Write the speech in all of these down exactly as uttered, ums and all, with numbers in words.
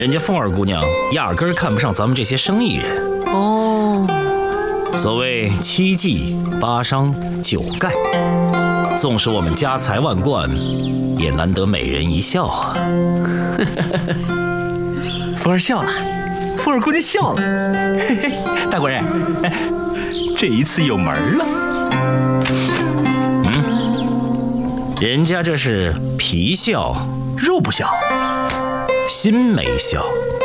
人家凤儿姑娘压根儿看不上咱们这些生意人。 哦， 所谓七忌八伤九盖，纵使我们家财万贯，也难得美人一笑啊。 凤儿笑了，凤儿姑娘笑了。嘿嘿，大官人，哎，这一次有门了。 嗯，人家这是皮笑肉不笑， 心没笑。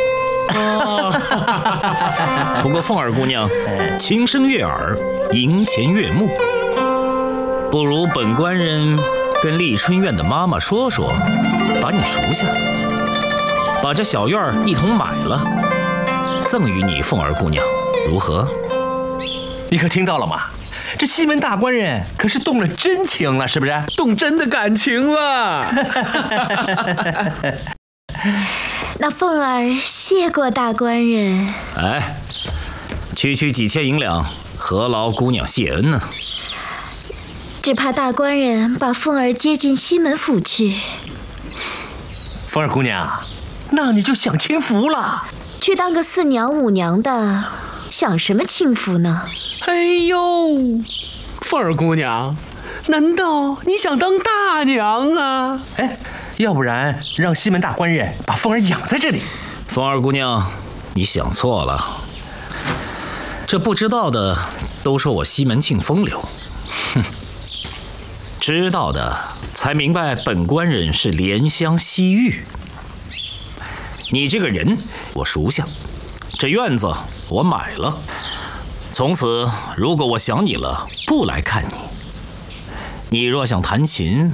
不过凤儿姑娘轻声悦耳，迎前悦目，不如本官人跟丽春院的妈妈说说，把你赎下，把这小院一同买了，赠与你凤儿姑娘，如何？ 你可听到了吗？这西门大官人可是动了真情了，是不是？ 动真的感情了。 那凤儿谢过大官人。 哎，区区几千银两，何劳姑娘谢恩呢？ 只怕大官人把凤儿接进西门府去。 凤儿姑娘，那你就享清福了。 去当个四娘五娘的，享什么清福呢？ 哎呦，凤儿姑娘，难道你想当大娘啊？ 哎，要不然让西门大官人把凤儿养在这里。 凤儿姑娘，你想错了。这不知道的都说我西门庆风流，哼，知道的才明白本官人是怜香惜玉。你这个人我熟悉，这院子我买了，从此如果我想你了，不来看你。你若想弹琴，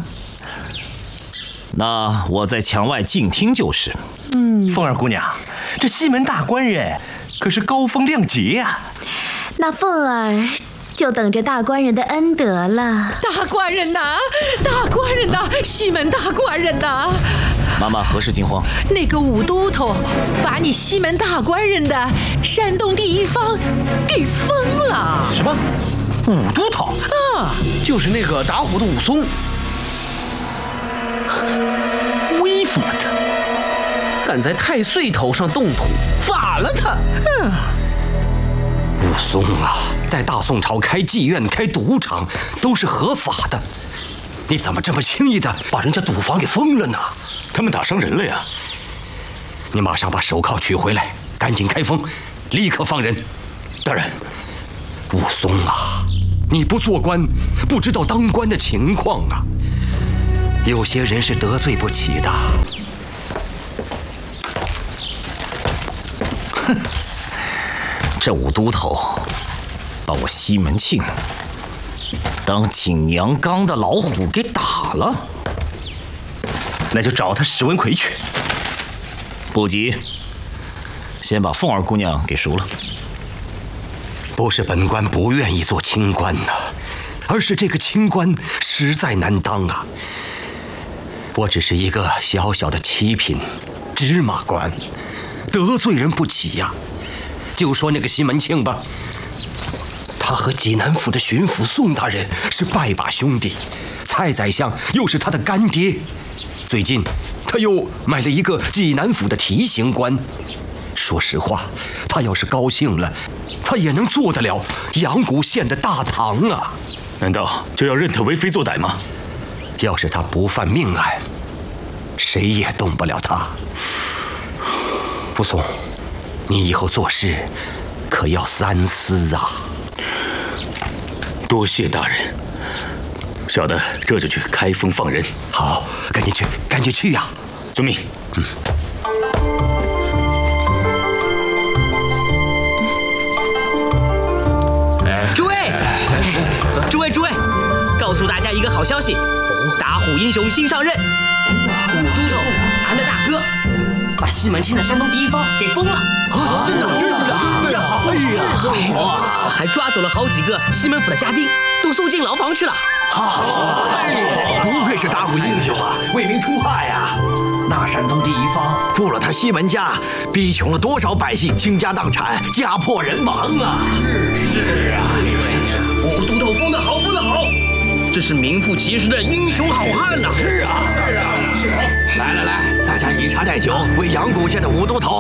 那我在墙外静听就是。 嗯，凤儿姑娘，这西门大官人可是高风亮节呀、啊。 那凤儿就等着大官人的恩德了。 大官人呐，大官人呐，西门大官人呐！ 妈妈何事惊慌？ 那个武都头把你西门大官人的山东第一方给封了。 什么？武都头？ 啊， 就是那个打虎的武松。 威风了他！ 敢在太岁头上动土，法了他！ 嗯， 武松啊，在大宋朝开妓院、开赌场都是合法的，你怎么这么轻易的把人家赌坊给封了呢？ 他们打伤人了呀！ 你马上把手铐取回来，赶紧开封，立刻放人。 大人， 武松啊，你不做官，不知道当官的情况啊。有些人是得罪不起的。 哼，这武都头把我西门庆当景阳冈的老虎给打了， 那就找他史文奎去。 不急，先把凤儿姑娘给赎了。 不是本官不愿意做清官呐、啊，而是这个清官实在难当啊。我只是一个小小的七品芝麻官，得罪人不起呀、啊。就说那个西门庆吧，他和济南府的巡抚宋大人是拜把兄弟，蔡宰相又是他的干爹。最近他又买了一个济南府的提刑官。说实话，他要是高兴了，他也能做得了阳谷县的大堂啊。 难道就要认他为非作歹吗？ 要是他不犯命案，谁也动不了他。武松，你以后做事可要三思啊。 多谢大人，小的这就去开封放人。 好，赶紧去，赶紧去呀！ 遵命。嗯。 诸位，诸位，诸位，告诉大家一个好消息，打虎英雄新上任，武都头俺的大哥把西门庆的山东第一方给封了。 啊，真的，真的，真的！哎呀， 哇，还抓走了好几个西门府的家丁，都送进牢房去了。 好， 不愧是打虎英雄啊，为民除害呀！那山东第一方富了他西门家，逼穷了多少百姓倾家荡产，家破人亡啊！ 是是啊，武都头封得好，封得好，这是名副其实的英雄好汉呐！ 是啊，是啊，是啊！来来来，大家以茶代酒，为阳谷县的武都头